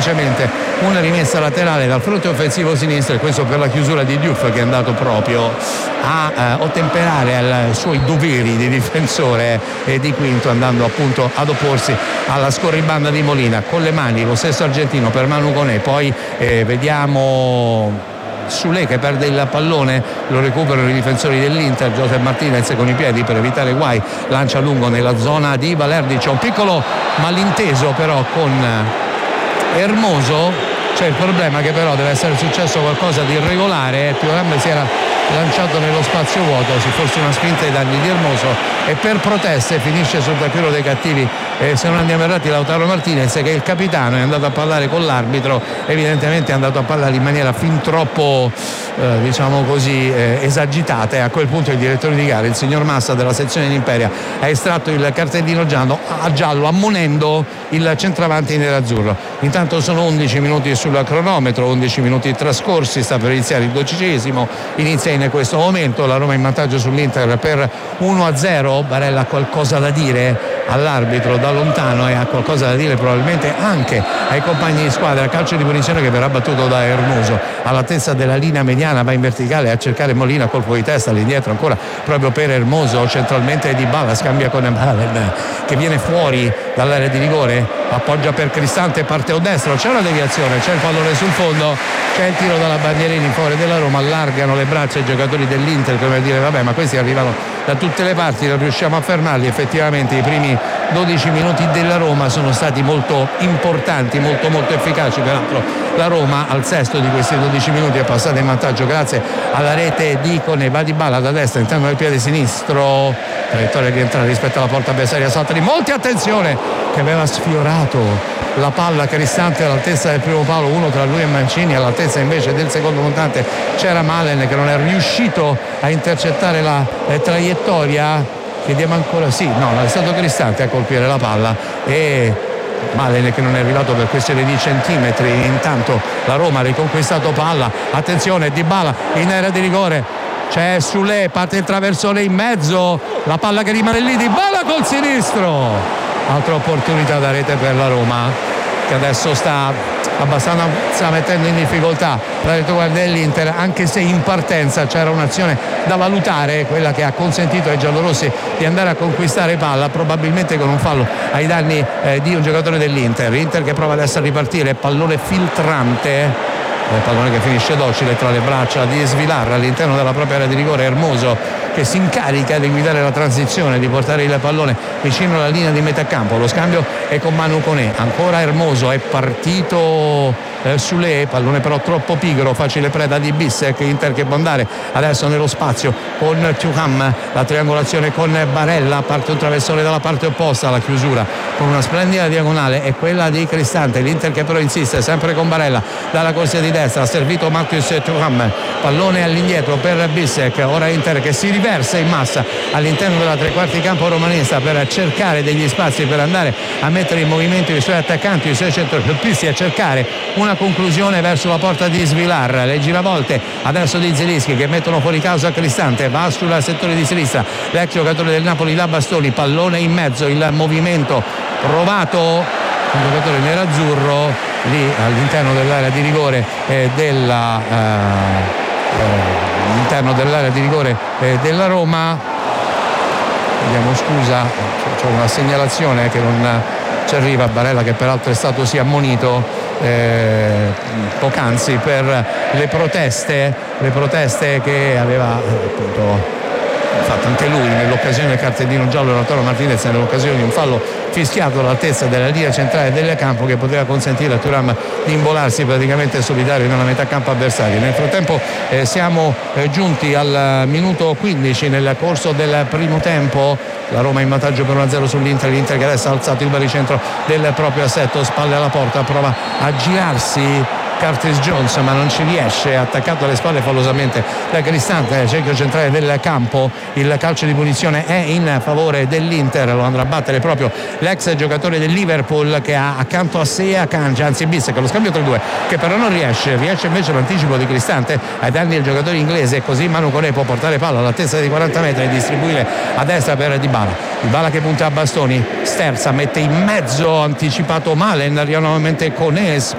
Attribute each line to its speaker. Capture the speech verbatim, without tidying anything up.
Speaker 1: semplicemente una rimessa laterale dal fronte offensivo sinistro, e questo per la chiusura di Diouf, che è andato proprio a eh, ottemperare ai suoi doveri di difensore e di quinto, andando appunto ad opporsi alla scorribanda di Molina con le mani. Lo stesso argentino per Manu Koné, poi eh, vediamo Soulé che perde il pallone, lo recuperano i difensori dell'Inter. José Martinez con i piedi per evitare guai lancia lungo nella zona di Valerdi, c'è un piccolo malinteso però con Hermoso. C'è il problema che però deve essere successo qualcosa di irregolare. Thuram si era lanciato nello spazio vuoto, si forse una spinta ai danni di Hermoso, e per proteste finisce sul taccuino dei cattivi, eh, se non andiamo errati, Lautaro Martinez, che è il capitano, è andato a parlare con l'arbitro. Evidentemente è andato a parlare in maniera fin troppo eh, diciamo così eh, esagitata, e a quel punto il direttore di gara, il signor Massa della sezione di Imperia, ha estratto il cartellino giallo, a giallo ammonendo il centravanti nerazzurro. Intanto sono undici minuti sul cronometro, undici minuti trascorsi, sta per iniziare il dodicesimo, inizia in questo momento la Roma in vantaggio sull'Inter per uno a zero. Barella ha qualcosa da dire all'arbitro da lontano, e ha qualcosa da dire probabilmente anche ai compagni di squadra. Calcio di punizione che verrà battuto da Hermoso all'altezza della linea mediana, va in verticale a cercare Molina, colpo di testa all'indietro ancora proprio per Hermoso, centralmente Dybala scambia con Malen che viene fuori dall'area di rigore, appoggia per Cristante, parte a destro, c'è una deviazione, c'è il pallone sul fondo, c'è il tiro dalla bandierina in favore della Roma. Allargano le braccia i giocatori dell'Inter come a dire vabbè, ma questi arrivano da tutte le parti, non riusciamo a fermarli. Effettivamente i primi dodici minuti della Roma sono stati molto importanti, molto molto efficaci. Peraltro la Roma al sesto di questi dodici minuti è passata in vantaggio grazie alla rete di Koné. Va Dybala da destra, interno del piede sinistro, traiettoria di entrata rispetto alla porta avversaria, salta di molti, attenzione, che aveva sfiorato la palla Cristante all'altezza del primo palo, uno tra lui e Mancini. All'altezza invece del secondo montante c'era Malen che non è riuscito a intercettare la eh, traiettoria. Chiediamo ancora, sì, no, è stato Cristante a colpire la palla, e Malen che non è arrivato per questione di centimetri. Intanto la Roma ha riconquistato palla, attenzione, Dybala in area di rigore, c'è Soulé, parte il traversone in mezzo, la palla che rimane lì, Dybala col sinistro, altra opportunità da rete per la Roma, che adesso sta abbastanza sta mettendo in difficoltà la retroguardia dell'Inter, anche se in partenza c'era un'azione da valutare, quella che ha consentito ai giallorossi di andare a conquistare palla, probabilmente con un fallo ai danni eh, di un giocatore dell'Inter. Inter che prova adesso a ripartire, pallone filtrante, il pallone che finisce docile tra le braccia di Svilar all'interno della propria area di rigore. Hermoso che si incarica di guidare la transizione, di portare il pallone vicino alla linea di metà campo. Lo scambio è con Manu Koné, ancora Hermoso, è partito eh, Soulé, pallone però troppo pigro, facile preda di Bissek. Inter che può andare adesso nello spazio con Thuram, la triangolazione con Barella, parte un traversone dalla parte opposta, la chiusura con una splendida diagonale è quella di Cristante. L'Inter che però insiste sempre con Barella dalla corsia di destra, ha servito Marcus Thuram, pallone all'indietro per Bissek. Ora Inter che si riversa in massa all'interno della tre quarti campo romanista per cercare degli spazi, per andare a mettere in movimento i suoi attaccanti, i suoi centrocampisti, a cercare una conclusione verso la porta di Svilar. Le giravolte adesso di Zelinski che mettono fuori causa Cristante, va sul settore di sinistra l'ex giocatore del Napoli da bastoni, pallone in mezzo, il movimento provato, un giocatore nerazzurro lì all'interno dell'area di rigore eh, della eh, eh, all'interno dell'area di rigore eh, della Roma. Chiediamo scusa, c'è una segnalazione che non ci arriva. Barella che peraltro è stato sì ammonito eh, poc'anzi per le proteste le proteste che aveva eh, appunto fatto anche lui nell'occasione del cartellino giallo Lautaro Martinez, nell'occasione di un fallo fischiato all'altezza della linea centrale del campo che poteva consentire a Thuram di involarsi praticamente solitario nella metà campo avversaria. Nel frattempo eh, siamo eh, giunti al minuto quindici nel corso del primo tempo, la Roma in vantaggio per uno a zero sull'Inter. L'Inter che adesso ha alzato il baricentro del proprio assetto, spalle alla porta, prova a girarsi Curtis Jones ma non ci riesce, attaccato alle spalle fallosamente da Cristante nel cerchio centrale del campo. Il calcio di punizione è in favore dell'Inter, lo andrà a battere proprio l'ex giocatore del Liverpool che ha accanto a sé Akanji, anzi Bissek, lo scambio tra i due che però non riesce, riesce invece l'anticipo di Cristante ai danni del giocatore inglese, così Manu Koné può portare palla all'altezza di quaranta metri e distribuire a destra per Dybala. Dybala che punta a bastoni, sterza, mette in mezzo, anticipato Malen, arriva nuovamente Koné,